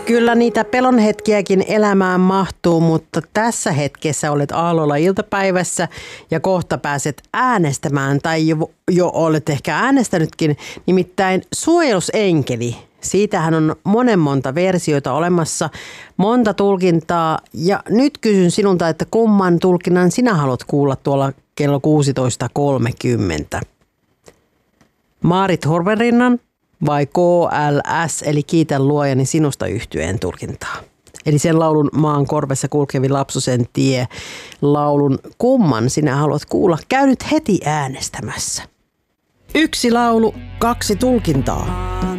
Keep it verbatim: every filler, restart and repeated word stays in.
Kyllä niitä pelon hetkiäkin elämään mahtuu, mutta tässä hetkessä olet aallolla iltapäivässä ja kohta pääset äänestämään tai jo, jo olet ehkä äänestänytkin, nimittäin suojelusenkeli. Siitähän on monen monta versioita olemassa, monta tulkintaa ja nyt kysyn sinulta, että kumman tulkinnan sinä haluat kuulla tuolla kello kuusitoista kolmekymmentä. Maarit Horvenrinnan vai K L S eli Kiitä luojani sinusta -yhtyeen tulkintaa? Eli sen laulun Maan korvessa kulkevi lapsusen tie laulun kumman sinä haluat kuulla? Käy nyt heti äänestämässä. Yksi laulu, kaksi tulkintaa.